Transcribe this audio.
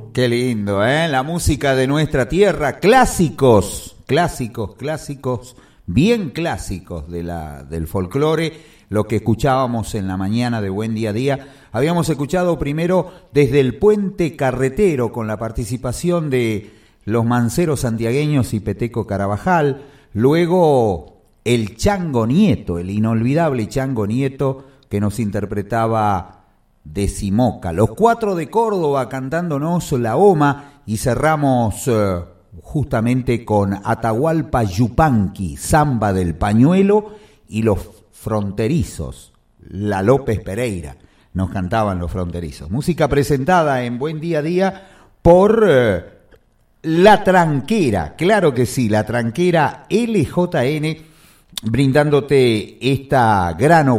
Qué lindo, ¿eh? La música de nuestra tierra, clásicos, bien clásicos del folclore, lo que escuchábamos en la mañana de Buen Día a Día. Habíamos escuchado primero Desde el Puente Carretero con la participación de los manceros santiagueños y Peteco Carabajal, luego el Chango Nieto, el inolvidable Chango Nieto que nos interpretaba Decimoca, los Cuatro de Córdoba cantándonos La Oma, y cerramos justamente con Atahualpa Yupanqui, Samba del Pañuelo, y los Fronterizos, La López Pereira, nos cantaban los Fronterizos. Música presentada en Buen Día a Día por La Tranquera, claro que sí, La Tranquera LJN, brindándote esta gran